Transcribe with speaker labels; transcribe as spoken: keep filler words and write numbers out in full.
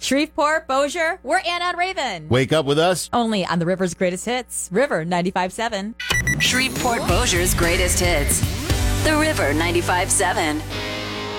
Speaker 1: Shreveport, Bossier, we're Anna and Raven.
Speaker 2: Wake up with us.
Speaker 1: Only on the River's Greatest Hits, River ninety-five point seven.
Speaker 3: Shreveport Bossier's Greatest Hits. The River ninety-five point seven.